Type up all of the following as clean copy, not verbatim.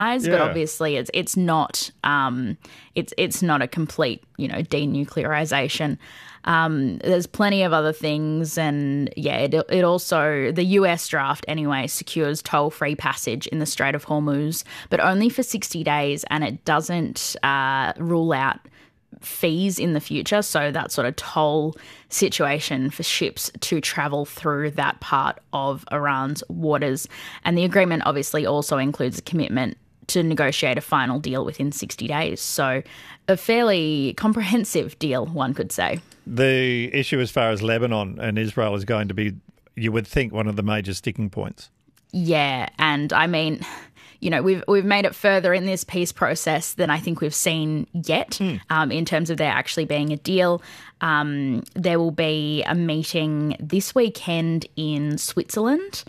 but obviously it's not it's not a complete, denuclearization. There's plenty of other things, and it also, the US draft anyway, secures toll-free passage in the Strait of Hormuz, but only for 60 days, and it doesn't rule out fees in the future, so that sort of toll situation for ships to travel through that part of Iran's waters. And the agreement obviously also includes a commitment to negotiate a final deal within 60 days. So a fairly comprehensive deal, one could say. The issue as far as Lebanon and Israel is going to be, you would think, one of the major sticking points. Yeah, and I mean, we've made it further in this peace process than I think we've seen yet, in terms of there actually being a deal. There will be a meeting this weekend in Switzerland.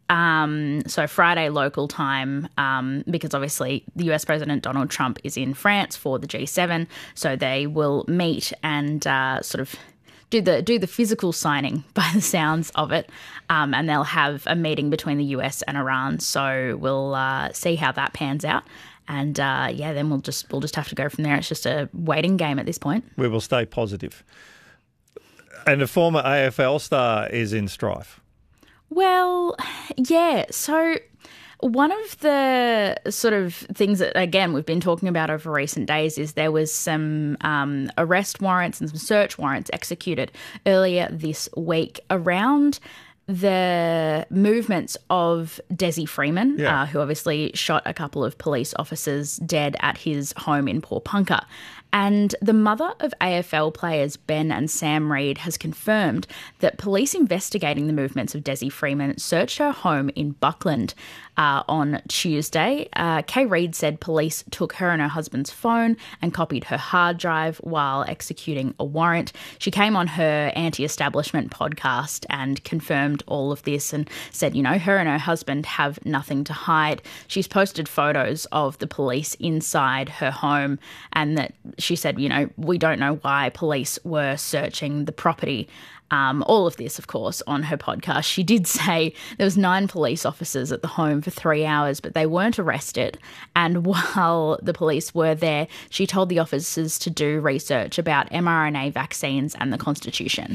So Friday local time, because obviously the US President Donald Trump is in France for the G7, so they will meet and sort of do the physical signing by the sounds of it, and they'll have a meeting between the US and Iran. So we'll see how that pans out. And then we'll just have to go from there. It's just a waiting game at this point. We will stay positive. And a former AFL star is in strife. Well, yeah. So one of the sort of things that, again, we've been talking about over recent days is there was some arrest warrants and some search warrants executed earlier this week around the movements of Desi Freeman, who obviously shot a couple of police officers dead at his home in Pawnpukka. And the mother of AFL players Ben and Sam Reid has confirmed that police investigating the movements of Desi Freeman searched her home in Buckland on Tuesday. Kay Reid said police took her and her husband's phone and copied her hard drive while executing a warrant. She came on her anti-establishment podcast and confirmed all of this and said, her and her husband have nothing to hide. She's posted photos of the police inside her home, and that she said, we don't know why police were searching the property. All of this, of course, on her podcast. She did say there was 9 police officers at the home for 3 hours, but they weren't arrested. And while the police were there, she told the officers to do research about mRNA vaccines and the Constitution.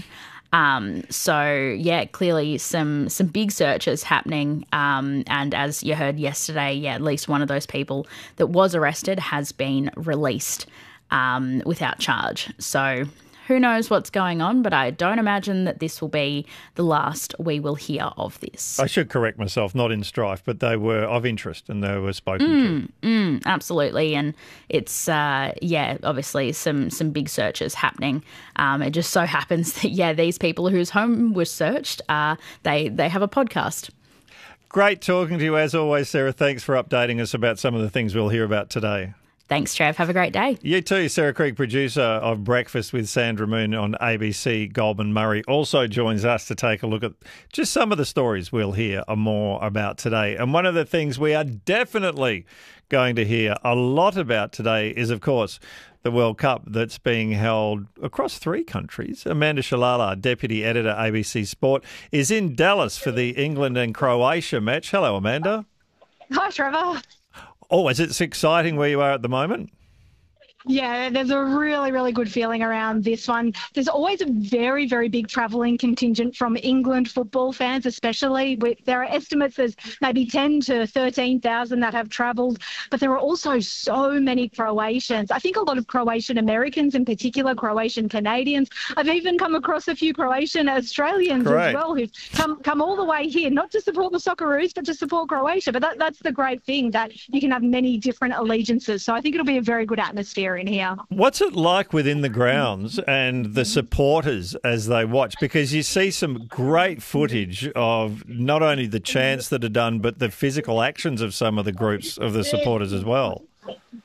Clearly some big searches happening. And as you heard yesterday, at least one of those people that was arrested has been released without charge. So who knows what's going on, but I don't imagine that this will be the last we will hear of this. I should correct myself, not in strife, but they were of interest and they were spoken to. Absolutely. And it's, obviously some big searches happening. It just so happens that, these people whose home was searched, they have a podcast. Great talking to you as always, Sarah. Thanks for updating us about some of the things we'll hear about today. Thanks, Trav. Have a great day. You too. Sarah Creek, producer of Breakfast with Sandra Moon on ABC. Goldman Murray also joins us to take a look at just some of the stories we'll hear more about today. And one of the things we are definitely going to hear a lot about today is, of course, the World Cup that's being held across 3 countries. Amanda Shalala, Deputy Editor, ABC Sport, is in Dallas for the England and Croatia match. Hello, Amanda. Hi, Trevor. Oh, is it exciting where you are at the moment? Yeah, there's a really, really good feeling around this one. There's always a very, very big travelling contingent from England football fans, especially. There are estimates there's maybe 10 to 13,000 that have travelled, but there are also so many Croatians. I think a lot of Croatian Americans, in particular Croatian Canadians. I've even come across a few Croatian Australians as well who've come all the way here, not to support the Socceroos, but to support Croatia. But that's the great thing, that you can have many different allegiances. So I think it'll be a very good atmosphere in here. What's it like within the grounds and the supporters as they watch? Because you see some great footage of not only the chants that are done, but the physical actions of some of the groups of the supporters as well.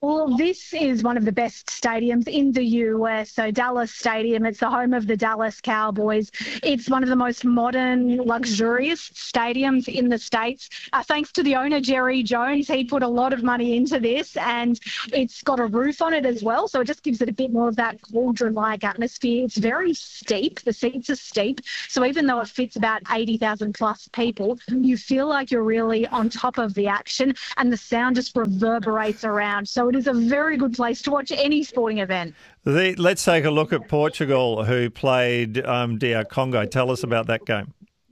Well, this is one of the best stadiums in the US. So Dallas Stadium, it's the home of the Dallas Cowboys. It's one of the most modern, luxurious stadiums in the States. Thanks to the owner, Jerry Jones, he put a lot of money into this, and it's got a roof on it as well. So it just gives it a bit more of that cauldron-like atmosphere. It's very steep. The seats are steep. So even though it fits about 80,000 plus people, you feel like you're really on top of the action, and the sound just reverberates around. So it is a very good place to watch any sporting event. Let's take a look at Portugal, who played DR Congo. Tell us about that game.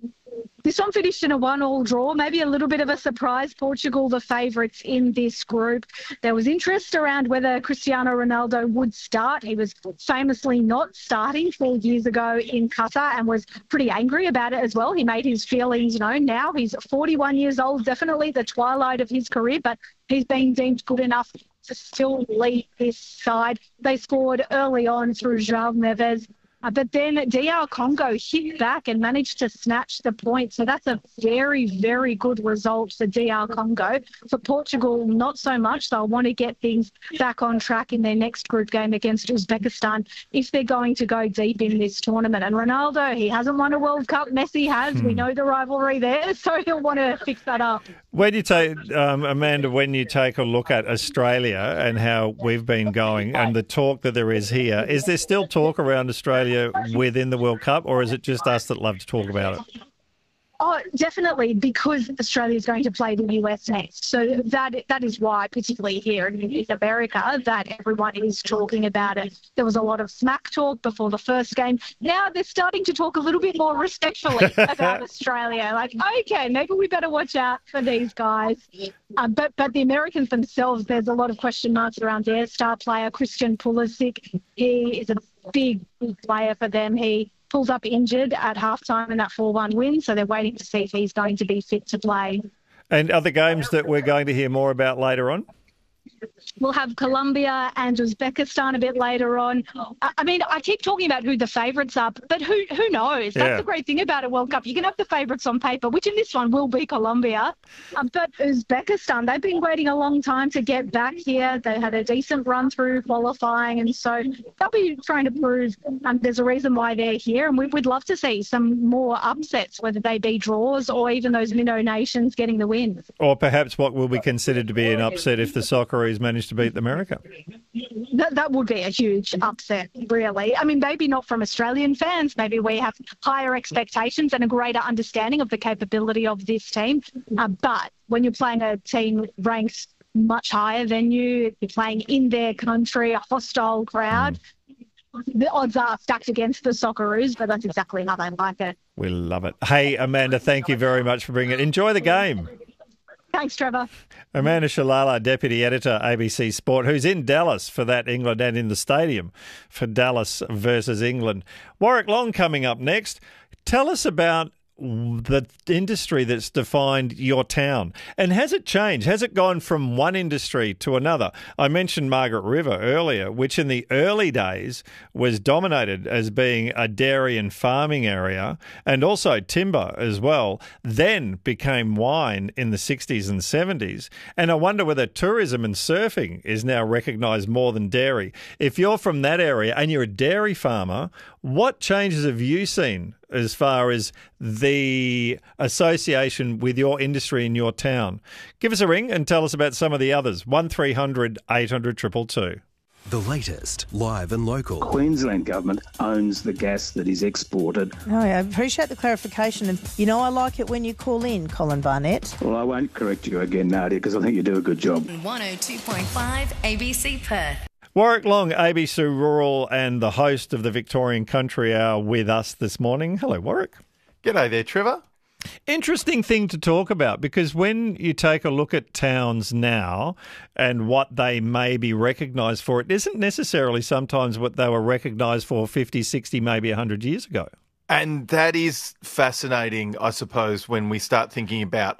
This one finished in a 1-1 draw, maybe a little bit of a surprise. Portugal, the favourites in this group. There was interest around whether Cristiano Ronaldo would start. He was famously not starting 4 years ago in Qatar and was pretty angry about it as well. He made his feelings known now. He's 41 years old, definitely the twilight of his career, but he's been deemed good enough to still lead this side. They scored early on through João Neves. But then DR Congo hit back and managed to snatch the point. So that's a very, very good result for DR Congo. For Portugal, not so much. They'll want to get things back on track in their next group game against Uzbekistan if they're going to go deep in this tournament. And Ronaldo, he hasn't won a World Cup. Messi has. We know the rivalry there, so he'll want to fix that up. When you take, Amanda, when you take a look at Australia and how we've been going and the talk that there is here, is there still talk around Australia within the World Cup, or is it just us that love to talk about it? Oh, definitely, because Australia is going to play the US next. So that is why, particularly here in America, that everyone is talking about it. There was a lot of smack talk before the first game. Now they're starting to talk a little bit more respectfully about Australia. Like, okay, maybe we better watch out for these guys. But the Americans themselves, there's a lot of question marks around their star player, Christian Pulisic. He is a big player for them. He pulls up injured at halftime in that 4-1 win, so they're waiting to see if he's going to be fit to play. And other games that we're going to hear more about later on? We'll have Colombia and Uzbekistan a bit later on. I mean, I keep talking about who the favourites are, but who knows? That's the great thing about a World Cup. You can have the favourites on paper, which in this one will be Colombia. But Uzbekistan, they've been waiting a long time to get back here. They had a decent run through qualifying, and so they'll be trying to prove there's a reason why they're here. And we'd love to see some more upsets, whether they be draws or even those minnow nations getting the win. Or perhaps what will be considered to be an upset if the Socceroos manage to beat America. That would be a huge upset, really. I mean, maybe not from Australian fans. Maybe we have higher expectations and a greater understanding of the capability of this team. But when you're playing a team ranked much higher than you're playing in their country, a hostile crowd, the odds are stacked against the Socceroos, but that's exactly how they like it. We love it. Hey, Amanda, thank you very much for bringing it. Enjoy the game. Thanks, Trevor. Amanda Shalala, Deputy Editor, ABC Sport, who's in Dallas for that England and in the stadium for Dallas versus England. Warwick Long coming up next. Tell us about the industry that's defined your town. And has it changed? Has it gone from one industry to another? I mentioned Margaret River earlier, which in the early days was dominated as being a dairy and farming area and also timber as well, then became wine in the 60s and 70s. And I wonder whether tourism and surfing is now recognised more than dairy. If you're from that area and you're a dairy farmer, what changes have you seen as far as the association with your industry in your town? Give us a ring and tell us about some of the others. 1300 800 222. The latest, live and local. Queensland Government owns the gas that is exported. Oh, I appreciate the clarification. And, you know, I like it when you call in, Colin Barnett. Well, I won't correct you again, Nadia, because I think you do a good job. 102.5 ABC Perth. Warwick Long, ABC Rural, and the host of the Victorian Country Hour with us this morning. Hello, Warwick. G'day there, Trevor. Interesting thing to talk about, because when you take a look at towns now and what they may be recognised for, it isn't necessarily sometimes what they were recognised for 50, 60, maybe 100 years ago. And that is fascinating, I suppose, when we start thinking about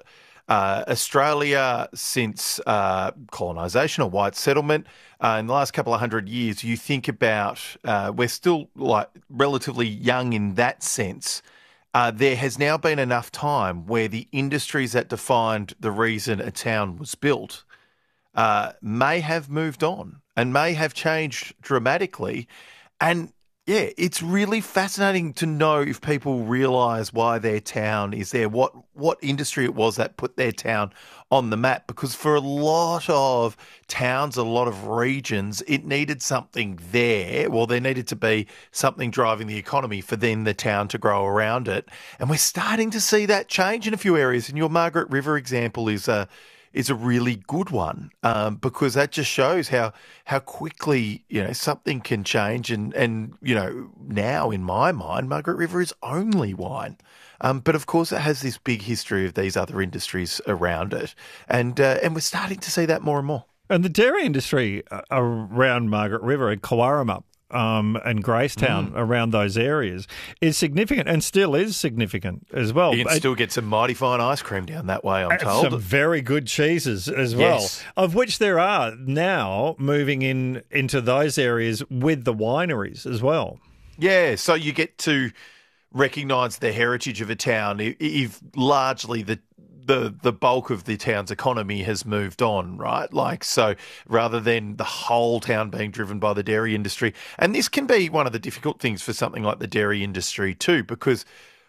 Australia since colonisation or white settlement. In the last couple of 100 years, you think about we're still like relatively young in that sense. There has now been enough time where the industries that defined the reason a town was built may have moved on and may have changed dramatically. And yeah, it's really fascinating to know if people realise why their town is there, what industry it was that put their town on the map. Because for a lot of towns, a lot of regions, it needed something there. Well, there needed to be something driving the economy for then the town to grow around it. And we're starting to see that change in a few areas. And your Margaret River example is a really good one, because that just shows how quickly, something can change. And now in my mind, Margaret River is only wine. But of course, it has this big history of these other industries around it. And we're starting to see that more and more. And the dairy industry around Margaret River at Cowarama and Gracetown, around those areas, is significant and still is significant as well. You can still get some mighty fine ice cream down that way, I'm told. Some very good cheeses as well, of which there are now moving into those areas with the wineries as well. Yeah, so you get to recognise the heritage of a town if largely the bulk of the town's economy has moved on, right? Like, so rather than the whole town being driven by the dairy industry. And this can be one of the difficult things for something like the dairy industry too, because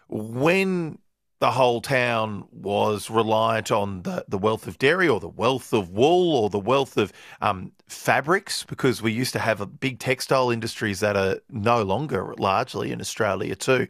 when the whole town was reliant on the wealth of dairy or the wealth of wool or the wealth of fabrics, because we used to have a big textile industries that are no longer largely in Australia too.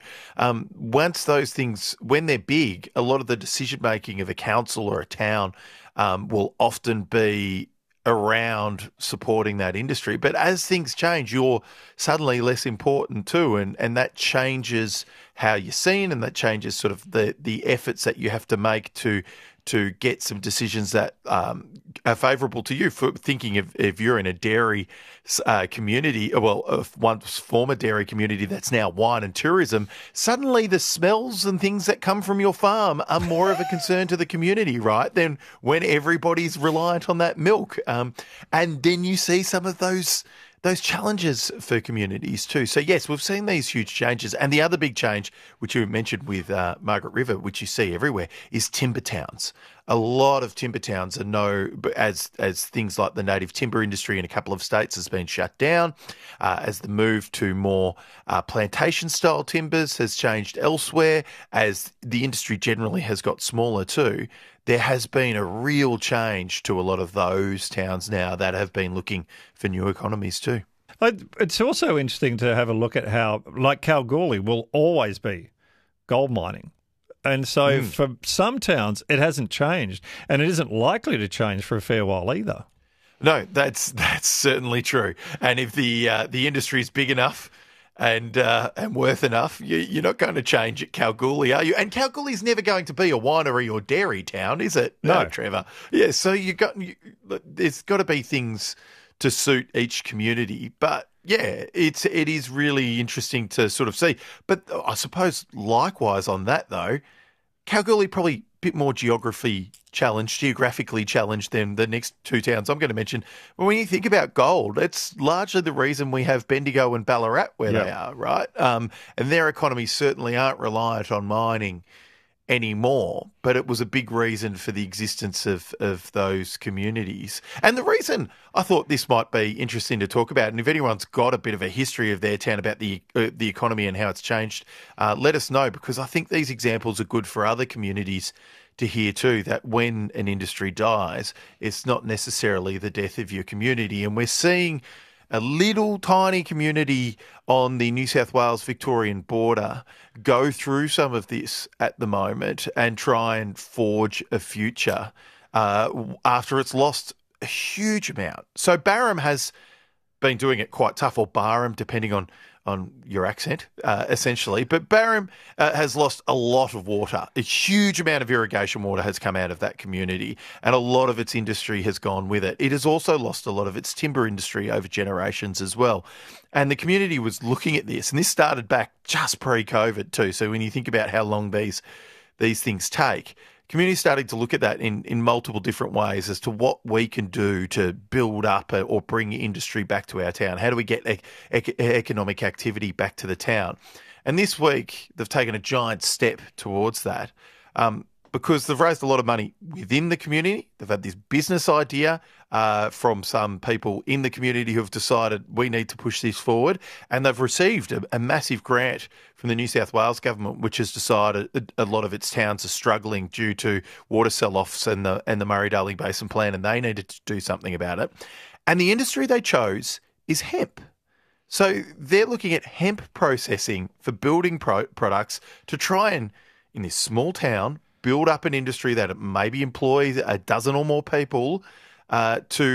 Once those things, when they're big, a lot of the decision-making of a council or a town will often be around supporting that industry. But as things change, you're suddenly less important too, and that changes how you're seen, and that changes sort of the efforts that you have to make to get some decisions that are favourable to you. For thinking if you're in a dairy community, once former dairy community that's now wine and tourism, suddenly the smells and things that come from your farm are more of a concern to the community, right, than when everybody's reliant on that milk. And then you see some of those challenges for communities too. So yes, we've seen these huge changes. And the other big change, which you mentioned with Margaret River, which you see everywhere, is timber towns. A lot of timber towns are known as things like the native timber industry in a couple of states has been shut down, as the move to more plantation-style timbers has changed elsewhere, as the industry generally has got smaller too. There has been a real change to a lot of those towns now that have been looking for new economies too. It's also interesting to have a look at how, like, Kalgoorlie will always be gold mining. And so for some towns, it hasn't changed, and it isn't likely to change for a fair while either. No, that's certainly true. And if the industry is big enough and worth enough, you're not going to change at Kalgoorlie, are you? And Kalgoorlie's never going to be a winery or dairy town, is it? No, Trevor. Yeah, so there's got to be things to suit each community, but yeah, it is really interesting to sort of see. But I suppose likewise on that though, Kalgoorlie probably a bit more geographically challenged than the next two towns I'm going to mention. But when you think about gold, it's largely the reason we have Bendigo and Ballarat where they are, right? And their economies certainly aren't reliant on mining anymore, but it was a big reason for the existence of those communities. And the reason I thought this might be interesting to talk about, and if anyone's got a bit of a history of their town about the economy and how it's changed, let us know, because I think these examples are good for other communities to hear too, that when an industry dies, it's not necessarily the death of your community. And we're seeing a little tiny community on the New South Wales-Victorian border go through some of this at the moment and try and forge a future after it's lost a huge amount. So Barham has been doing it quite tough, or Barham, depending on your accent, essentially. But Barham has lost a lot of water. A huge amount of irrigation water has come out of that community, and a lot of its industry has gone with it. It has also lost a lot of its timber industry over generations as well. And the community was looking at this, and this started back just pre-COVID too. So when you think about how long these things take, communities starting to look at that in multiple different ways as to what we can do to build up or bring industry back to our town. How do we get economic activity back to the town? And this week, they've taken a giant step towards that. because they've raised a lot of money within the community. They've had this business idea from some people in the community who have decided we need to push this forward, and they've received a massive grant from the New South Wales government, which has decided a lot of its towns are struggling due to water sell-offs and the Murray-Darling Basin Plan, and they needed to do something about it. And the industry they chose is hemp. So they're looking at hemp processing for building products to try and, in this small town, build up an industry that maybe employs a dozen or more people to